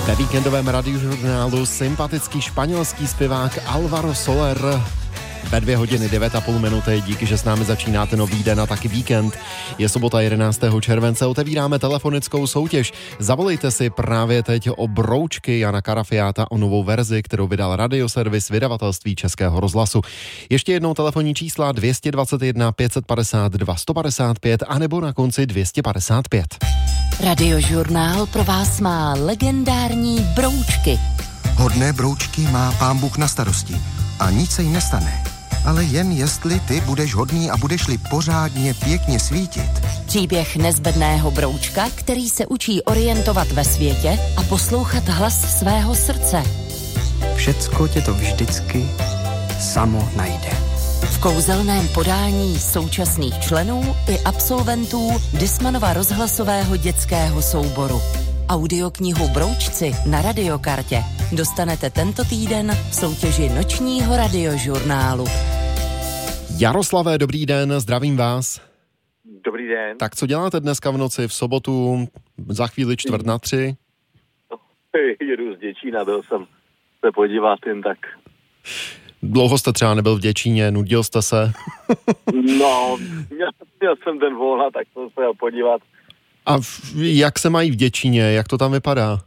Ve víkendovém radiožurnálu sympatický španělský zpěvák Álvaro Soler. Ve 2 hodiny 9,5 minuty, díky, že s námi začínáte nový den a taky víkend. Je sobota 11. července, otevíráme telefonickou soutěž. Zavolejte si právě teď o broučky Jana Karafiáta, o novou verzi, kterou vydal Radioservis vydavatelství Českého rozhlasu. Ještě jednou telefonní čísla 221 552 155 anebo na konci 255. Radiožurnál pro vás má legendární broučky. Hodné broučky má Pán Bůh na starosti a nic se jí nestane. Ale jen jestli ty budeš hodný a budeš-li pořádně pěkně svítit. Příběh nezbedného broučka, který se učí orientovat ve světě a poslouchat hlas svého srdce. Všecko tě to vždycky samo najde. V kouzelném podání současných členů i absolventů Dismanova rozhlasového dětského souboru. Audioknihu Broučci na radiokartě dostanete tento týden v soutěži nočního radiožurnálu. Jaroslavé, dobrý den, zdravím vás. Dobrý den. Tak co děláte dneska v noci, v sobotu, za chvíli 2:45? Jedu z Děčína, byl jsem se podívat jen tak. Dlouho jste třeba nebyl v Děčíně, nudil jste se? No, měl jsem den volna, tak jsem se jel podívat. A jak se mají v Děčíně, jak to tam vypadá?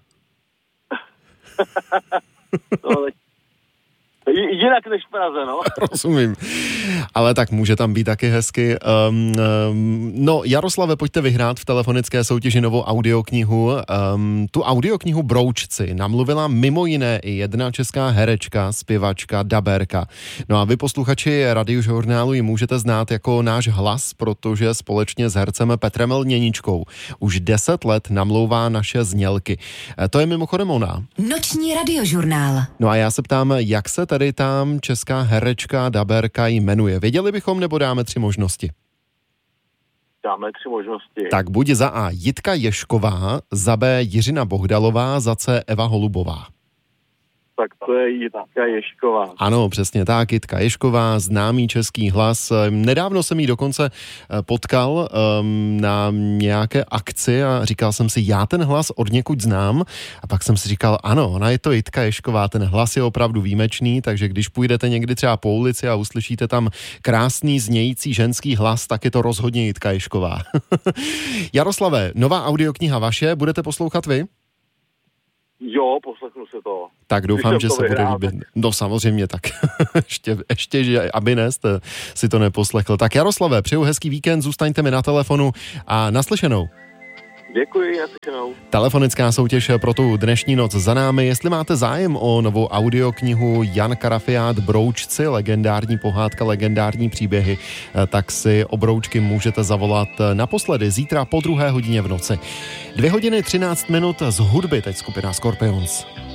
No, jinak než v Praze, no. Rozumím. Ale tak může tam být taky hezky. No, Jaroslave, pojďte vyhrát v telefonické soutěži novou audioknihu. Tu audioknihu Broučci namluvila mimo jiné i jedna česká herečka, zpěvačka, dabérka. No a vy, posluchači radiožurnálu, ji můžete znát jako náš hlas, protože společně s hercem Petrem Lněničkou už 10 let namlouvá naše znělky. To je mimochodem ona. Noční radiožurnál. No a já se ptám, jak se tady tam česká herečka, dabérka jmenuje. Věděli bychom, nebo dáme 3 možnosti? Dáme 3 možnosti. Tak buď za A Jitka Ješková, za B Jiřina Bohdalová, za C Eva Holubová. Tak to je Jitka Ješková. Ano, přesně tak, Jitka Ješková, známý český hlas. Nedávno jsem jí dokonce potkal na nějaké akci a říkal jsem si, já ten hlas odněkud znám. A pak jsem si říkal, ano, ona je to Jitka Ješková, ten hlas je opravdu výjimečný, takže když půjdete někdy třeba po ulici a uslyšíte tam krásný znějící ženský hlas, tak je to rozhodně Jitka Ješková. Jaroslave, nová audiokniha vaše, budete poslouchat vy? Jo, poslechnu se to. Tak doufám, že se bude líbit. No samozřejmě, tak ještě, že aby ne, jste si to neposlechl. Tak Jaroslave, přeju hezký víkend, zůstaňte mi na telefonu a naslyšenou. Děkuji, naslyšenou. Telefonická soutěž pro tu dnešní noc za námi. Jestli máte zájem o novou audioknihu Jan Karafiát Broučci, legendární pohádka, legendární příběhy, tak si o broučky můžete zavolat naposledy zítra po 2 hodině v noci. 2 hodiny 13 minut z hudby, teď skupina Scorpions.